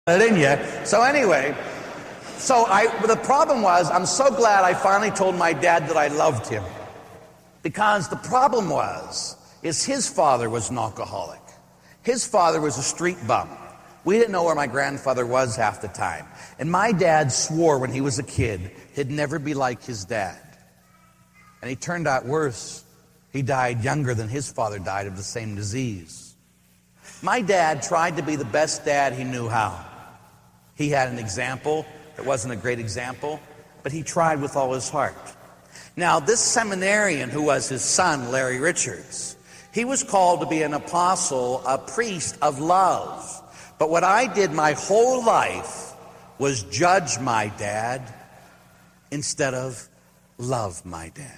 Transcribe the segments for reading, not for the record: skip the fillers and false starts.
it in you. So anyway, the problem was, I'm so glad I finally told my dad that I loved him. Because the problem is his father was an alcoholic. His father was a street bum. We didn't know where my grandfather was half the time. And my dad swore when he was a kid he'd never be like his dad. And he turned out worse. He died younger than his father died of the same disease. My dad tried to be the best dad he knew how. He had an example that wasn't a great example, but he tried with all his heart. Now, this seminarian who was his son, Larry Richards, he was called to be an apostle, a priest of love. But what I did my whole life was judge my dad instead of love my dad.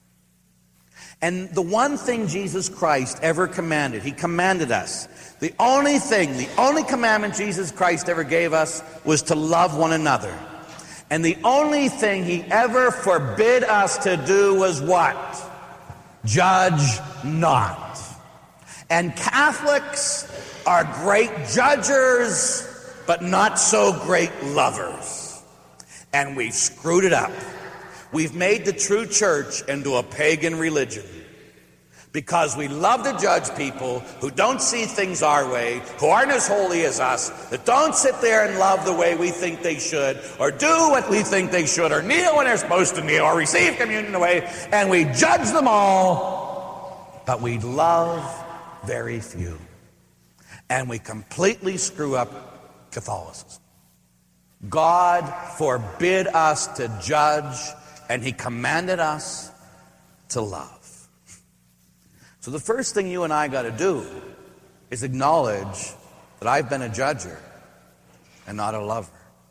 And the one thing Jesus Christ ever commanded, he commanded us. The only commandment Jesus Christ ever gave us was to love one another. And the only thing he ever forbid us to do was what? Judge not. And Catholics are great judgers, but not so great lovers. And we've screwed it up. We've made the true church into a pagan religion because we love to judge people who don't see things our way, who aren't as holy as us, that don't sit there and love the way we think they should, or do what we think they should, or kneel when they're supposed to kneel, or receive communion the way, and we judge them all, but we love very few. And we completely screw up Catholicism. God forbid us to judge, and he commanded us to love. So the first thing you and I got to do is acknowledge that I've been a judger and not a lover.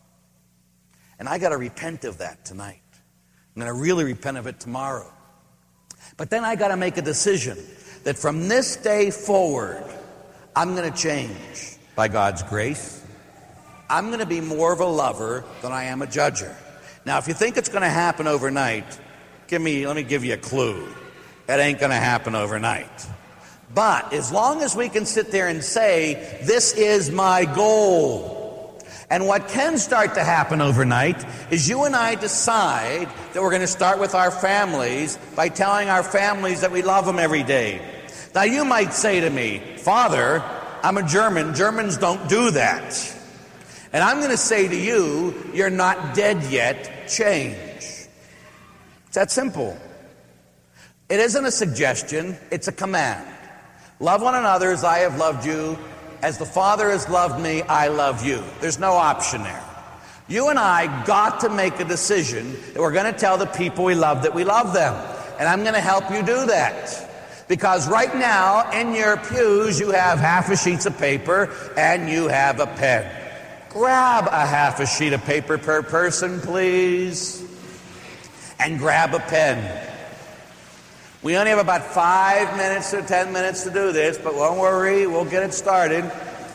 And I got to repent of that tonight. I'm going to really repent of it tomorrow. But then I got to make a decision that from this day forward, I'm going to change by God's grace. I'm going to be more of a lover than I am a judger. Now, if you think it's going to happen overnight, let me give you a clue. It ain't going to happen overnight. But as long as we can sit there and say, this is my goal. And what can start to happen overnight is you and I decide that we're going to start with our families by telling our families that we love them every day. Now, you might say to me, Father, I'm a German. Germans don't do that. And I'm going to say to you, you're not dead yet. Change. It's that simple. It isn't a suggestion, it's a command. Love one another as I have loved you. As the Father has loved me, I love you. There's no option there. You and I got to make a decision that we're going to tell the people we love that we love them. And I'm going to help you do that. Because right now, in your pews, you have half a sheet of paper and you have a pen. Grab a half a sheet of paper per person, please. And grab a pen. We only have about 5 minutes to 10 minutes to do this, but don't worry, we'll get it started.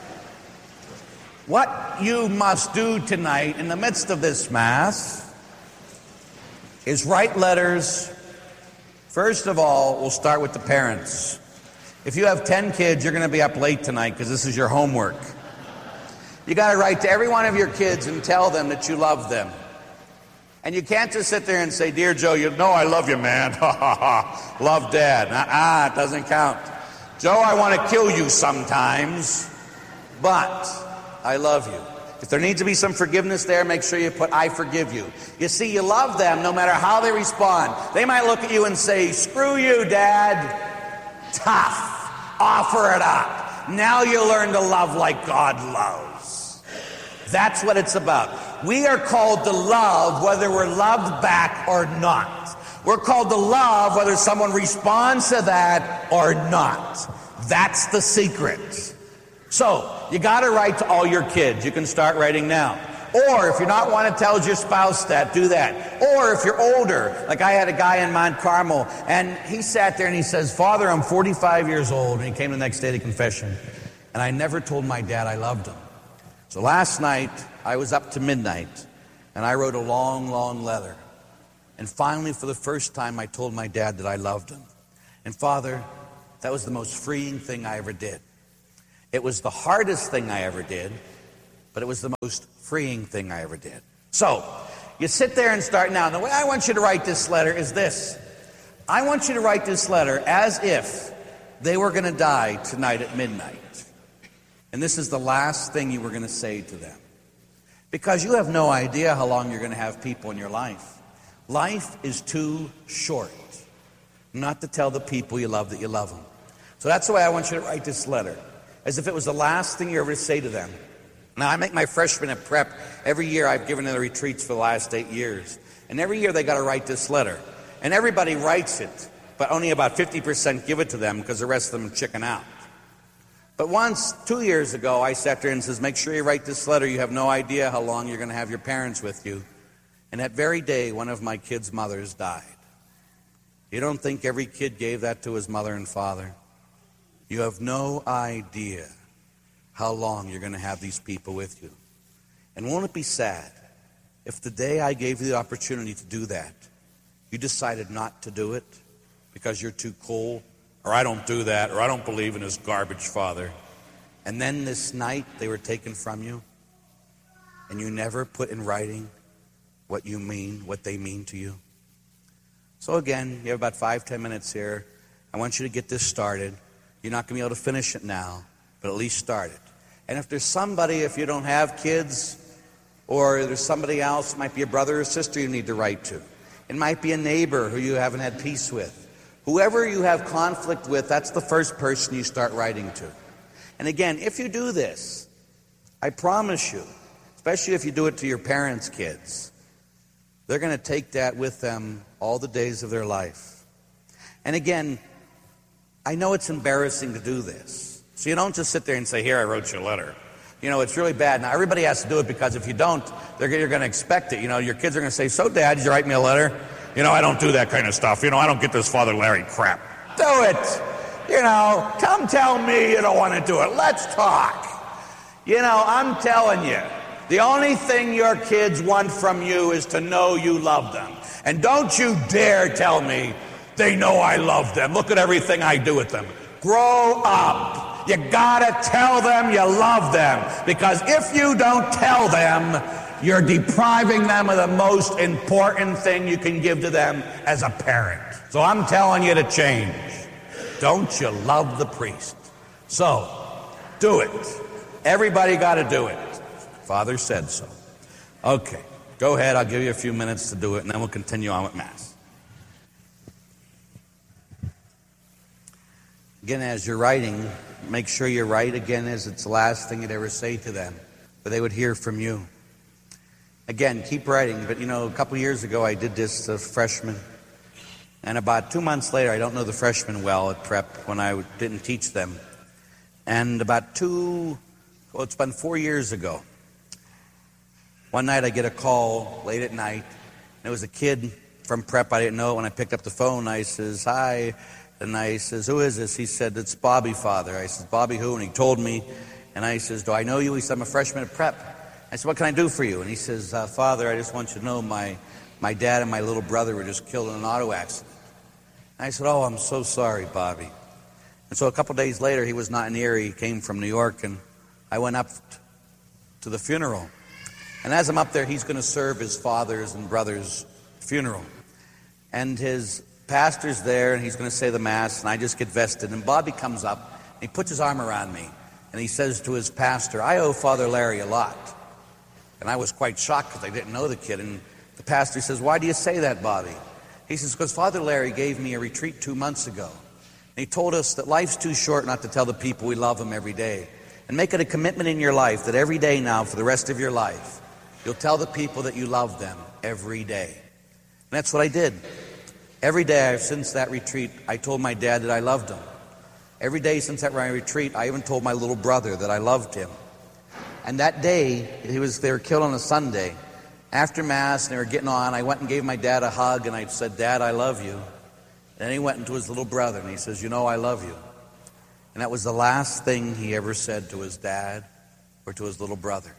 What you must do tonight in the midst of this Mass is write letters. First of all, we'll start with the parents. If you have 10 kids, you're going to be up late tonight because this is your homework. You got to write to every one of your kids and tell them that you love them. And you can't just sit there and say, Dear Joe, you know I love you, man. Love Dad. It doesn't count. Joe, I want to kill you sometimes, but I love you. If there needs to be some forgiveness there, make sure you put, I forgive you. You see, you love them no matter how they respond. They might look at you and say, screw you, Dad. Tough. Offer it up. Now you learn to love like God loves. That's what it's about. We are called to love whether we're loved back or not. We're called to love whether someone responds to that or not. That's the secret. So, you got to write to all your kids. You can start writing now. Or if you're not want to tell your spouse that, do that. Or if you're older, like I had a guy in Mount Carmel, and he sat there and he says, Father, I'm 45 years old. And he came the next day to confession. And I never told my dad I loved him. So last night, I was up to midnight, and I wrote a long, long letter. And finally, for the first time, I told my dad that I loved him. And Father, that was the most freeing thing I ever did. It was the hardest thing I ever did, but it was the most freeing thing I ever did. So, you sit there and start now. The way I want you to write this letter is this. I want you to write this letter as if they were going to die tonight at midnight. And this is the last thing you were going to say to them. Because you have no idea how long you're going to have people in your life. Life is too short not to tell the people you love that you love them. So that's the way I want you to write this letter, as if it was the last thing you ever say to them. Now, I make my freshmen at prep. Every year I've given them the retreats for the last 8 years. And every year they got to write this letter. And everybody writes it, but only about 50% give it to them because the rest of them chicken out. But once, 2 years ago, I sat there and says, make sure you write this letter. You have no idea how long you're going to have your parents with you. And that very day, one of my kids' mothers died. You don't think every kid gave that to his mother and father? You have no idea how long you're going to have these people with you. And won't it be sad if the day I gave you the opportunity to do that, you decided not to do it because you're too cool, or I don't do that, or I don't believe in this garbage father. And then this night they were taken from you, and you never put in writing what you mean, what they mean to you. So again, you have about 5-10 minutes here. I want you to get this started. You're not going to be able to finish it now, but at least start it. And if there's somebody, if you don't have kids, or there's somebody else, it might be a brother or sister you need to write to. It might be a neighbor who you haven't had peace with. Whoever you have conflict with, that's the first person you start writing to. And again, if you do this, I promise you, especially if you do it to your parents' kids, they're going to take that with them all the days of their life. And again, I know it's embarrassing to do this. So you don't just sit there and say, here, I wrote you a letter. You know, it's really bad. Now, everybody has to do it because if you don't, you're going to expect it. You know, your kids are going to say, so, Dad, did you write me a letter? You know, I don't do that kind of stuff. You know, I don't get this Father Larry crap. Do it. You know, come tell me you don't want to do it. Let's talk. You know, I'm telling you, the only thing your kids want from you is to know you love them. And don't you dare tell me they know I love them. Look at everything I do with them. Grow up. You gotta tell them you love them, because if you don't tell them, you're depriving them of the most important thing you can give to them as a parent. So I'm telling you to change. Don't you love the priest? So, do it. Everybody gotta do it. Father said so. Okay, go ahead, I'll give you a few minutes to do it, and then we'll continue on with Mass. Again, as you're writing, make sure you write again as it's the last thing you'd ever say to them, but they would hear from you. Again, keep writing, but you know, a couple years ago I did this to freshmen, and about 2 months later, I don't know the freshmen well at prep when I didn't teach them, and it's been 4 years ago, one night I get a call late at night, and it was a kid from prep. I didn't know it. When I picked up the phone, I says, hi. And I says, who is this? He said, it's Bobby, Father. I says, Bobby who? And he told me. And I says, do I know you? He said, I'm a freshman at prep. I said, what can I do for you? And he says, Father, I just want you to know my dad and my little brother were just killed in an auto accident. And I said, oh, I'm so sorry, Bobby. And so a couple days later, he was not in Erie. He came from New York, and I went up to the funeral. And as I'm up there, he's going to serve his father's and brother's funeral. And his pastor's there, and he's going to say the Mass, and I just get vested. And Bobby comes up, and he puts his arm around me, and he says to his pastor, I owe Father Larry a lot. And I was quite shocked because I didn't know the kid. And the pastor says, why do you say that, Bobby? He says, because Father Larry gave me a retreat 2 months ago. And he told us that life's too short not to tell the people we love them every day. And make it a commitment in your life that every day now, for the rest of your life, you'll tell the people that you love them every day. And that's what I did. Every day since that retreat, I told my dad that I loved him. Every day since that retreat, I even told my little brother that I loved him. And that day, they were killed on a Sunday. After Mass, and they were getting on, I went and gave my dad a hug, and I said, Dad, I love you. And then he went into his little brother, and he says, you know I love you. And that was the last thing he ever said to his dad or to his little brother.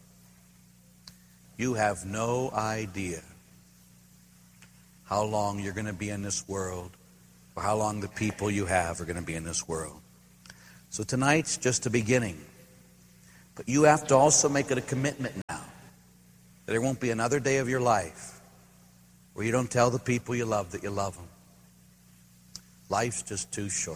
You have no idea how long you're going to be in this world, or how long the people you have are going to be in this world. So tonight's just a beginning. But you have to also make it a commitment now that there won't be another day of your life where you don't tell the people you love that you love them. Life's just too short.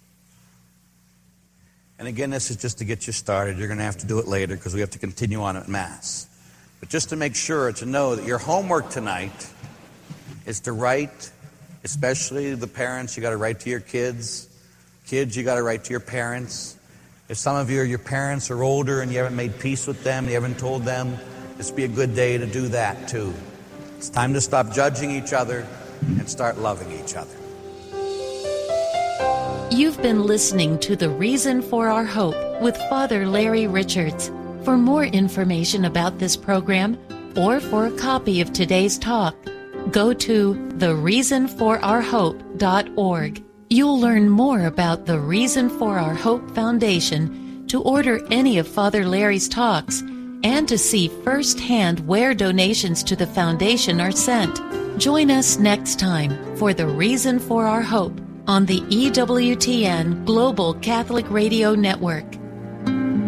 And again, this is just to get you started. You're going to have to do it later because we have to continue on at Mass. But just to make sure to know that your homework tonight is to write, especially the parents, you got to write to your kids. Kids, you got to write to your parents. If some of your parents are older and you haven't made peace with them, you haven't told them, this would be a good day to do that too. It's time to stop judging each other and start loving each other. You've been listening to The Reason for Our Hope with Father Larry Richards. For more information about this program or for a copy of today's talk, go to thereasonforourhope.org. You'll learn more about the Reason for Our Hope Foundation, to order any of Father Larry's talks, and to see firsthand where donations to the foundation are sent. Join us next time for The Reason for Our Hope on the EWTN Global Catholic Radio Network.